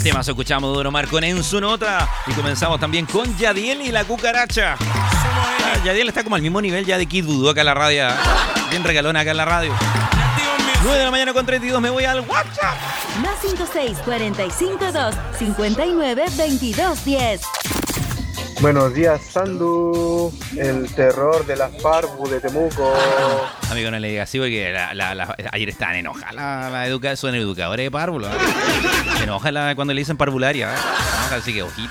Temas escuchamos Don Omar con En Su Nota. Y comenzamos también con Yadiel y la Cucaracha. Yadiel está como al mismo nivel ya de Kid Voodoo acá en la radio. Bien regalona acá en la radio. 9 de la mañana con 32, me voy al WhatsApp. Más 56 45 2 59 22 10. Buenos días, Sandu, el terror de las Parvu de Temuco. Amigo, no le digas así porque ayer estaban enojadas son educadores de párvulo. Se enoja cuando le dicen parvularia. Así que ojito.